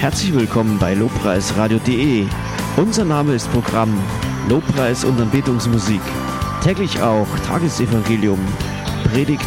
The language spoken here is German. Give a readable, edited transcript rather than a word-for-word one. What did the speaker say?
Herzlich willkommen bei lobpreisradio.de. Unser Name ist Programm Lobpreis und Anbetungsmusik. Täglich auch Tagesevangelium, Predigt